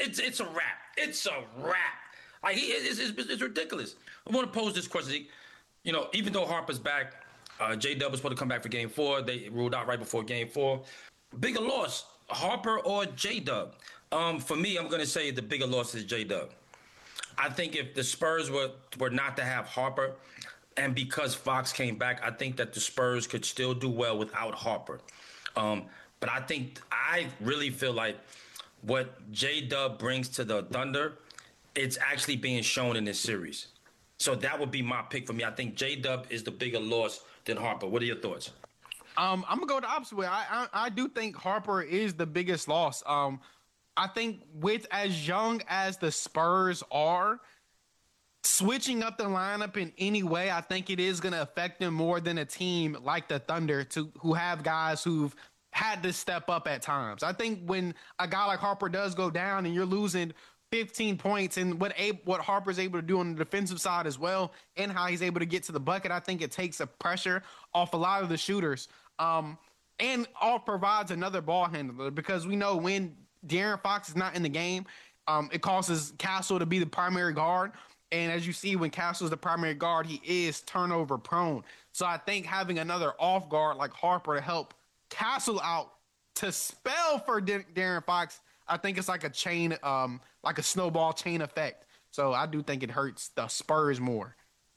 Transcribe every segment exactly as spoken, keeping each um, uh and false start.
it's it's a wrap. It's a wrap. Like he, it's, it's, it's ridiculous. I want to pose this question. You know, even though Harper's back, uh, J-Dub was supposed to come back for Game Four. They ruled out right before Game Four. Bigger loss, Harper or J-Dub? Um, for me, I'm going to say the bigger loss is J-Dub. I think if the Spurs were were not to have Harper, and because Fox came back, I think that the Spurs could still do well without Harper. Um, but I think I really feel like what J-Dub brings to the Thunder, it's actually being shown in this series. So that would be my pick for me. I think J-Dub is the bigger loss than Harper. What are your thoughts? Um, I'm gonna go the opposite way. I, I I do think Harper is the biggest loss. Um, I think with as young as the Spurs are, switching up the lineup in any way, I think it is gonna affect them more than a team like the Thunder, to who have guys who've had to step up at times. I think when a guy like Harper does go down and you're losing fifteen points, and what Abe, what Harper's able to do on the defensive side as well, and how he's able to get to the bucket, I think it takes a pressure off a lot of the shooters. Um, and all provides another ball handler, because we know when De'Aaron Fox is not in the game, um, it causes Castle to be the primary guard. And as you see, when Castle is the primary guard, he is turnover prone. So I think having another off guard like Harper to help Castle out to spell for De- De'Aaron Fox, I think it's like a chain, um, like a snowball chain effect. So I do think it hurts the Spurs more.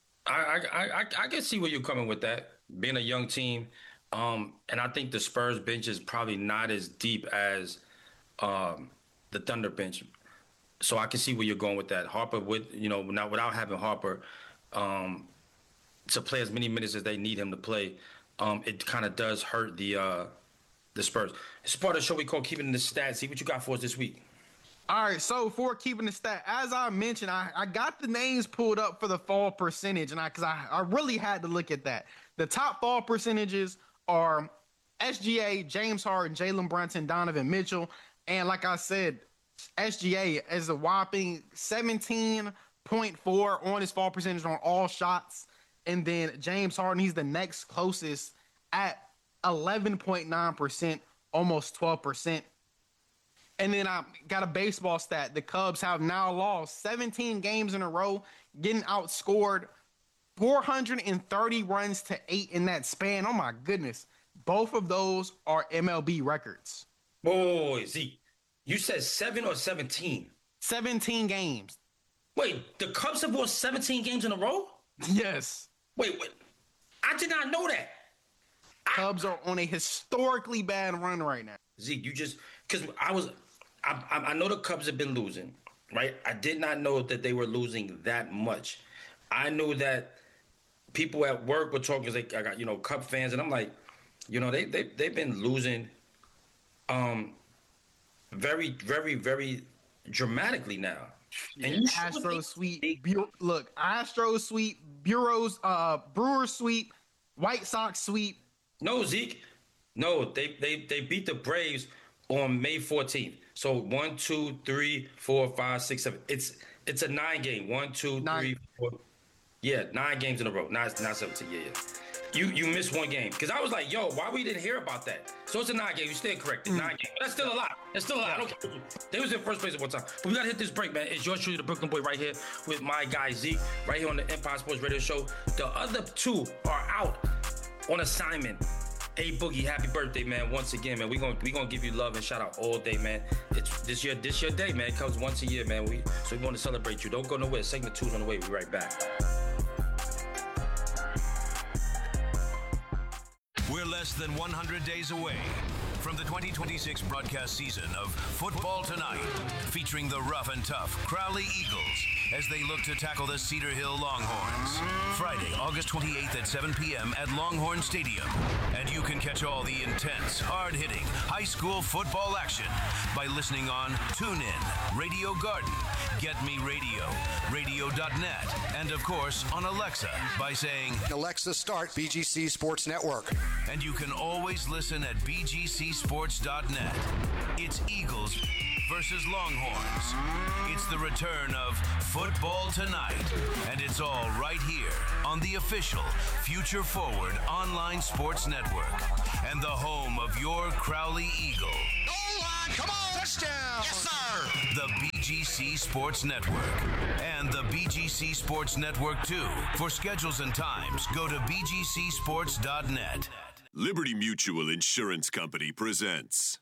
I I I, I can see where you're coming with that, being a young team. Um, and I think the Spurs bench is probably not as deep as um, the Thunder bench. So I can see where you're going with that. Harper, with you know, not without having Harper um, to play as many minutes as they need him to play, um, it kind of does hurt the uh, the Spurs. It's part of the show we call Keeping the Stats. See what you got for us this week. All right, so for Keeping the Stat, as I mentioned, I, I got the names pulled up for the fall percentage, and I because I, I really had to look at that. The top fall percentages are S G A, James Harden, Jalen Brunson, Donovan Mitchell. And like I said, S G A is a whopping seventeen point four on his fall percentage on all shots. And then James Harden, he's the next closest at eleven point nine percent, almost twelve percent. And then I got a baseball stat. The Cubs have now lost seventeen games in a row, getting outscored four hundred thirty runs to eight in that span. Oh, my goodness. Both of those are M L B records. Boy, Zeke, you said seven or seventeen? seventeen games. Wait, the Cubs have won seventeen games in a row? Yes. Wait, wait. I did not know that. Cubs are on a historically bad run right now. Zeke, you just – because I was – I I know the Cubs have been losing, right? I did not know that they were losing that much. I knew that people at work were talking, because I got, you know, Cub fans, and I'm like, you know, they, they, they've been losing um, very, very, very dramatically now. Yeah, and you Astros sweep. Bu- look, Astros sweep, Bureaus, uh, Brewers sweep, White Sox sweep. No, Zeke. No, they, they, they beat the Braves on May fourteenth. So one, two, three, four, five, six, seven. It's it's a nine game. One, two, nine. three, four. Yeah, nine games in a row. Not not seventeen. Yeah, yeah. You you missed one game. Because I was like, yo, why we didn't hear about that? So it's a nine game. You stand corrected. Mm. Nine game. But that's still a lot. That's still a lot. I don't care. They was in first place at one time. But we got to hit this break, man. It's yours truly, the Brooklyn Boy, right here with my guy Zeke, right here on the Empire Sports Radio Show. The other two are out on assignment. Hey Boogie, happy birthday, man! Once again, man, we gonna we gonna give you love and shout out all day, man. It's this year, this your day, man. It comes once a year, man. We so we want to celebrate you. Don't go nowhere. Segment two's on the way. We'll be right back. We're less than one hundred days away from the twenty twenty-six broadcast season of Football Tonight, featuring the rough and tough Crowley Eagles as they look to tackle the Cedar Hill Longhorns. Friday, August twenty-eighth at seven p.m. at Longhorn Stadium. And you can catch all the intense, hard-hitting high school football action by listening on TuneIn, Radio Garden, Get Me Radio, radio dot net, and of course on Alexa by saying, Alexa, start B G C Sports Network. And you can always listen at B G C sports dot net. It's Eagles versus Longhorns. It's the return of Football Tonight, and it's all right here on the official Future Forward online sports network and the home of your Crowley Eagle. Goal line, come on, touchdown! Yes, sir! The B G G C Sports Network and the B G C Sports Network two. For schedules and times, go to b g c sports dot net. Liberty Mutual Insurance Company presents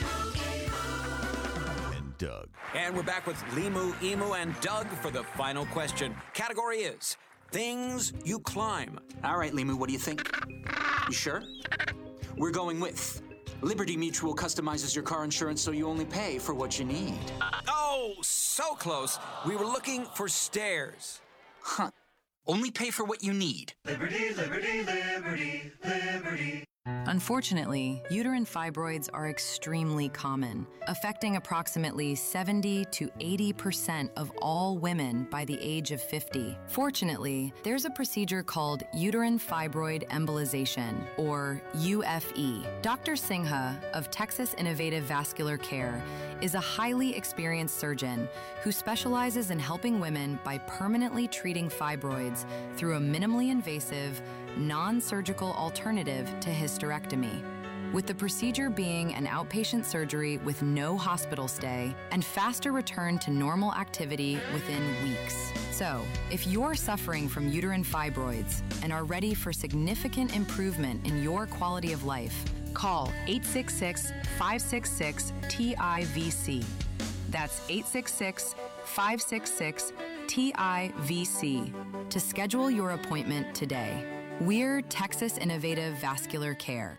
and Doug. And we're back with Limu, Emu, and Doug for the final question. Category is things you climb. All right, Limu, what do you think? You sure? We're going with Liberty Mutual customizes your car insurance so you only pay for what you need. Oh, so close. We were looking for stairs. Huh. Only pay for what you need. Liberty, liberty, liberty, liberty. Unfortunately, uterine fibroids are extremely common, affecting approximately seventy to eighty percent of all women by the age of fifty. Fortunately, there's a procedure called uterine fibroid embolization, or U F E. Doctor Singha of Texas Innovative Vascular Care is a highly experienced surgeon who specializes in helping women by permanently treating fibroids through a minimally invasive, non-surgical alternative to hysterectomy, with the procedure being an outpatient surgery with no hospital stay and faster return to normal activity within weeks. So, if you're suffering from uterine fibroids and are ready for significant improvement in your quality of life, call eight six six, five six six, T I V C. That's eight six six, five six six, T I V C to schedule your appointment today. We're Texas Innovative Vascular Care.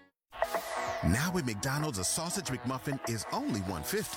Now at McDonald's, a sausage McMuffin is only one fifty.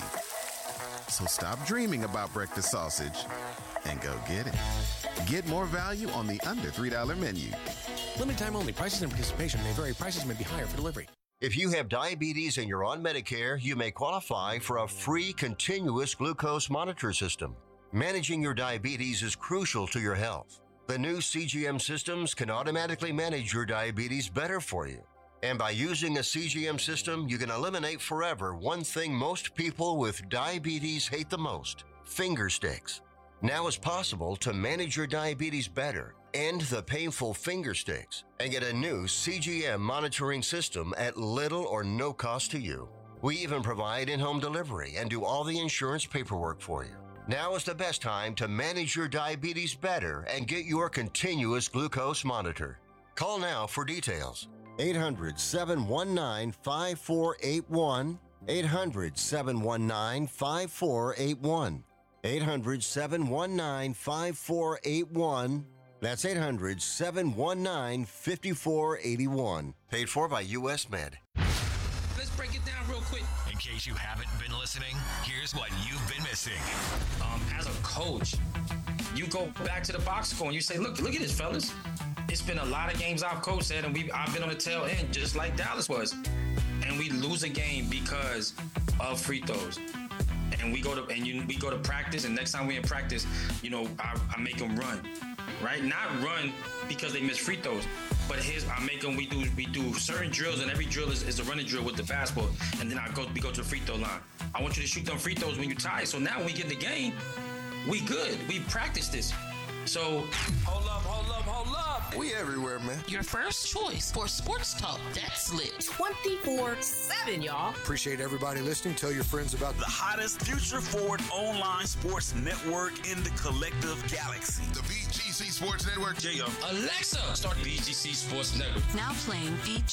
So stop dreaming about breakfast sausage and go get it. Get more value on the under three dollar menu. Limited time only. Prices and participation may vary. Prices may be higher for delivery. If you have diabetes and you're on Medicare, you may qualify for a free continuous glucose monitor system. Managing your diabetes is crucial to your health. The new C G M systems can automatically manage your diabetes better for you. And by using a C G M system, you can eliminate forever one thing most people with diabetes hate the most: finger sticks. Now it's possible to manage your diabetes better, end the painful finger sticks, and get a new C G M monitoring system at little or no cost to you. We even provide in-home delivery and do all the insurance paperwork for you. Now is the best time to manage your diabetes better and get your continuous glucose monitor. Call now for details. eight hundred, seven one nine, five four eight one. eight hundred, seven one nine, five four eight one. eight hundred, seven one nine, five four eight one. That's eight hundred, seven one nine, five four eight one. Paid for by U S Med. Let's break it down real quick. In case you haven't been listening, here's what you've been missing. Um, as a coach, you go back to the box score and you say, look, look at this, fellas. It's been a lot of games I've coached at, and we I've been on the tail end, just like Dallas was. And we lose a game because of free throws. And we go to and you, we go to practice, and next time we in practice, you know, I, I make them run, right? Not run because they miss free throws, but here's I make them. We do we do certain drills, and every drill is, is a running drill with the fastball, and then I go we go to the free throw line. I want you to shoot them free throws when you're tired. So now when we get in the game, we good. We practice this. So hold up, hold up, hold up. We everywhere, man. Your first choice for sports talk that's lit twenty-four seven, y'all. Appreciate everybody listening. Tell your friends about the hottest future forward online sports network in the collective galaxy. The B G C Sports Network. Yeah, yo. Alexa, start B G C Sports Network. Now playing B G